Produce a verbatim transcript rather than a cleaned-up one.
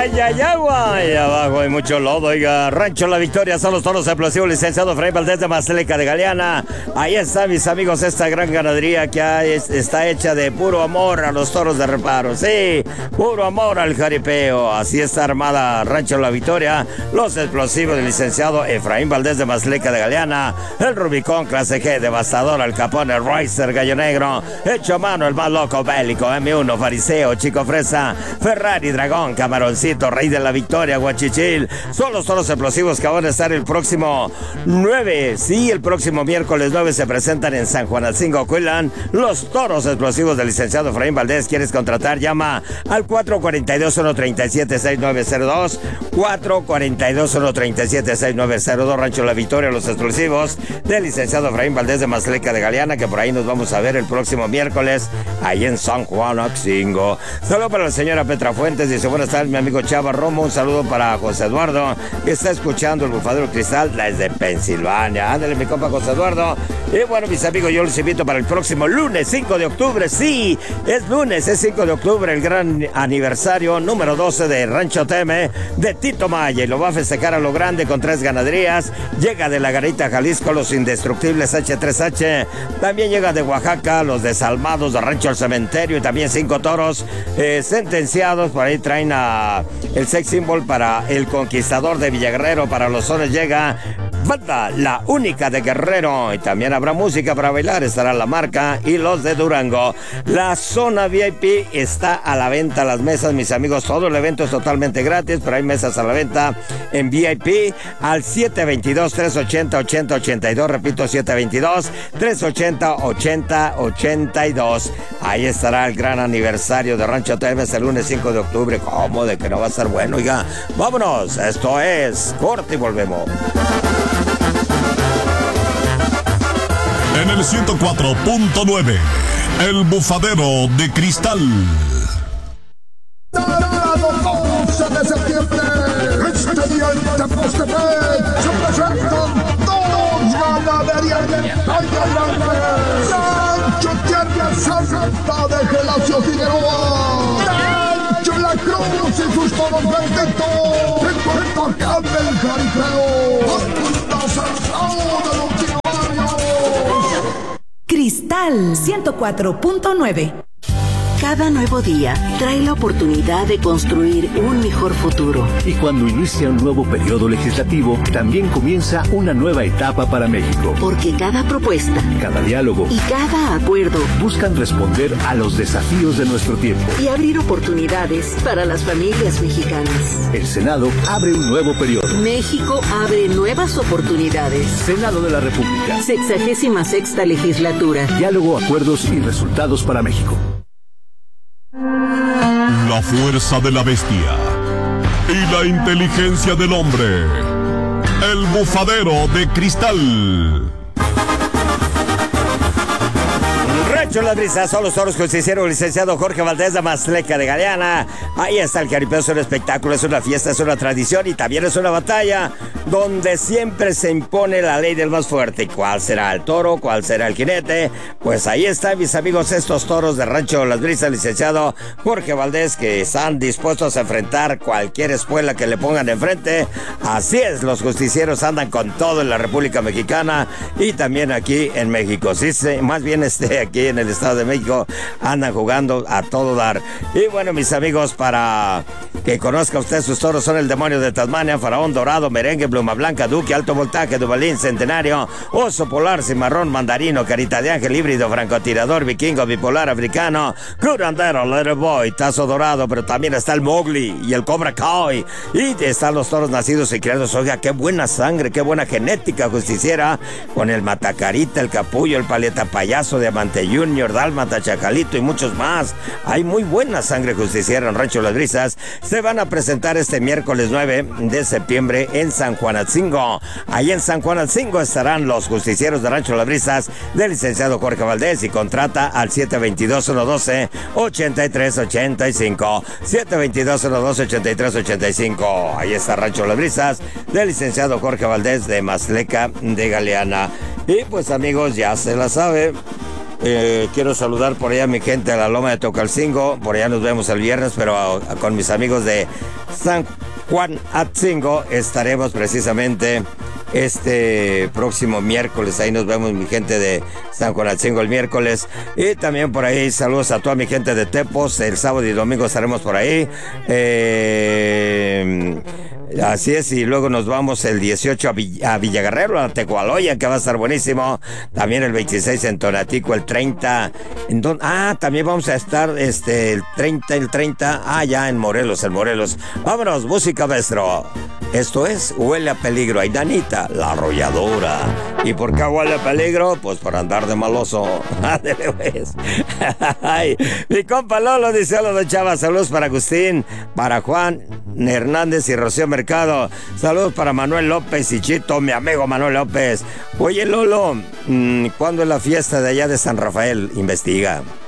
Ay, ay, agua. Y abajo hay mucho lodo, oiga. Rancho La Victoria son los toros explosivos, licenciado Efraín Valdés de Masleca de Galeana. Ahí está, mis amigos, esta gran ganadería que hay, está hecha de puro amor a los toros de reparo. Sí, puro amor al jaripeo. Así está armada Rancho La Victoria. Los explosivos del licenciado Efraín Valdés de Masleca de Galeana. El Rubicón clase G, devastador, Al Capone, Ricer, Gallo Negro. Hecho a mano, el más loco bélico, eme uno, Fariseo, Chico Fresa, Ferrari, Dragón, Camaroncito, Rey de la Victoria, Guachichil. Son los toros explosivos que van a estar el próximo nueve. Sí, el próximo miércoles nueve se presentan en San Juanalcingo, Cuilan. Los toros explosivos del licenciado Efraín Valdés. ¿Quieres contratar? Llama al cuatro cuatro dos, uno tres siete, seis nueve cero dos. cuatro cuatro dos, uno tres siete, seis nueve cero dos. Rancho La Victoria, los explosivos del licenciado Efraín Valdés de Masleca de Galeana, que por ahí nos vamos a ver el próximo miércoles ahí en San Juanalcingo. Saludo para la señora Petra Fuentes. Dice: buenas tardes, mi amigo Chava Romo. Un saludo para José Eduardo, que está escuchando el Bufadero Cristal desde Pensilvania. Ándale, mi compa José Eduardo. Y bueno, mis amigos, yo los invito para el próximo lunes cinco de octubre. Sí, es lunes, es cinco de octubre, el gran aniversario número doce de Rancho Teme de Tito Maya. Y lo va a festejar a lo grande con tres ganaderías. Llega de La Garita, Jalisco, los indestructibles hache tres hache. También llega de Oaxaca, los desalmados de Rancho El Cementerio. Y también cinco toros eh, sentenciados. Por ahí traen a el sex symbol para el Conquistador de Villaguerrero. Para los sones llega Banda La Única de Guerrero. Y también habrá música para bailar. Estará La Marca y los de Durango. La zona V I P está a la venta. Las mesas, mis amigos, todo el evento es totalmente gratis, pero hay mesas a la venta en V I P al siete veintidós, tres ochenta, ochenta ochenta y dos. Repito, siete veintidós, tres ochenta, ochenta ochenta y dos. Ahí estará el gran aniversario de Rancho T M el lunes cinco de octubre. ¿Cómo de que no va a estar bueno? Oiga, vámonos. Esto es corte y volvemos. En el ciento cuatro punto nueve, el Bufadero de Cristal. doce de septiembre, este día en Tepoztepec se presentan dos ganaderías de talla grande. Rancho Tierra Santa de Gelacio Figueroa. Rancho La Cruz y sus toros benditos. Intocable el jaripeo. Hasta Salsado de los Chivarios. Cristal ciento cuatro punto nueve. Cada nuevo día trae la oportunidad de construir un mejor futuro. Y cuando inicia un nuevo periodo legislativo, también comienza una nueva etapa para México. Porque cada propuesta, cada diálogo y cada acuerdo buscan responder a los desafíos de nuestro tiempo y abrir oportunidades para las familias mexicanas. El Senado abre un nuevo periodo. México abre nuevas oportunidades. Senado de la República. Sexagésima sexta legislatura. Diálogo, acuerdos y resultados para México. La fuerza de la bestia y la inteligencia del hombre. El Bufadero de Cristal. Rancho Las Brisas son los toros que se hicieron el licenciado Jorge Valdés de Masleca de Galeana. Ahí está el jaripeo, es un espectáculo, es una fiesta, es una tradición y también es una batalla donde siempre se impone la ley del más fuerte. ¿Y cuál será el toro? ¿Cuál será el jinete? Pues ahí están, mis amigos, estos toros de Rancho Las Brisas, licenciado Jorge Valdés, que están dispuestos a enfrentar cualquier espuela que le pongan enfrente. Así es, los justicieros andan con todo en la República Mexicana y también aquí en México. Sí, sí, más bien este aquí en el Estado de México andan jugando a todo dar. Y bueno, mis amigos, para que conozca usted sus toros, son el Demonio de Tasmania, Faraón Dorado, Merengue, Pluma Blanca, Duque, Alto Voltaje, Duvalín, Centenario, Oso Polar, Cimarrón, Mandarino, Carita de Ángel, Híbrido, Francotirador, Vikingo, Bipolar, Africano, Curandero, Little Boy, Tazo Dorado, pero también está el Mowgli y el Cobra Kai. Y están los toros nacidos y criados. Oiga, qué buena sangre, qué buena genética justiciera, con el Matacarita, el Capullo, el Paleta Payaso, Diamante Junior, Dálmata, Chacalito y muchos más. Hay muy buena sangre justiciera en Rancho Las Brisas. Se van a presentar este miércoles nueve de septiembre en San Juanalcingo. Ahí en San Juanalcingo estarán los justicieros de Rancho Las Brisas del licenciado Jorge Valdés, y contrata al siete veintidós, uno doce, ochenta y tres ochenta y cinco. siete veintidós, uno doce, ochenta y tres ochenta y cinco. Ahí está Rancho Las Brisas del licenciado Jorge Valdés de Masleca de Galeana. Y pues amigos, ya se la sabe. Eh, quiero saludar por allá a mi gente de la Loma de Tocalcingo. Por allá nos vemos el viernes, pero a, a, con mis amigos de San Juan Atzingo estaremos precisamente este próximo miércoles. Ahí nos vemos, mi gente de San Juan Atzingo, el miércoles. Y también por ahí saludos a toda mi gente de Tepos. El sábado y domingo estaremos por ahí. Eh... Así es, y luego nos vamos el dieciocho a, Vill a Villaguerrero, a Tecualoya, que va a estar buenísimo. También el veintiséis en Tonatico, el treinta. En don ah, también vamos a estar este, el treinta, el treinta. Ah, ya en Morelos, en Morelos. Vámonos, música, maestro. Esto es Huele a Peligro. Ay, Danita, la arrolladora. ¿Y por qué huele a peligro? Pues por andar de maloso. Ándale, pues. Ay, mi compa Lolo dice: hola, don Chava. Saludos para Agustín, para Juan Hernández y Rocío Mercado. Saludos para Manuel López y Chito, mi amigo Manuel López. Oye, Lolo, ¿cuándo es la fiesta de allá de San Rafael? Investiga.